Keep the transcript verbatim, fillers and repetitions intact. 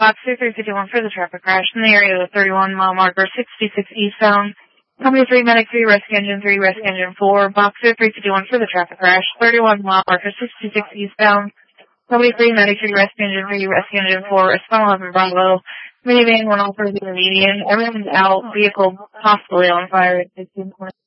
Box two three fifty-one for the traffic crash in the area of the thirty-one mile marker, sixty-six eastbound. Company three, Medic three, Rescue Engine three, Rescue Engine four. Box two three fifty-one for the traffic crash, thirty-one mile marker, sixty-six eastbound. Company three, Medic three, Rescue Engine three, Rescue Engine four, Respond eleven Bravo. Minivan one oh for the median. Everyone's out. Vehicle possibly on fire at fifteen twenty.